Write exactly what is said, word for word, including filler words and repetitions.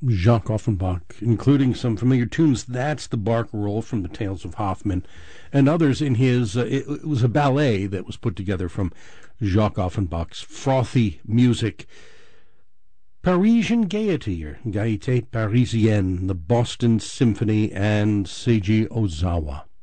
Jacques Offenbach, including some familiar tunes. That's the Barcarolle from the Tales of Hoffmann, and others in his, uh, it, it was a ballet that was put together from Jacques Offenbach's frothy music. Parisian Gaiety, or Gaieté Parisienne, the Boston Symphony, and Seiji Ozawa.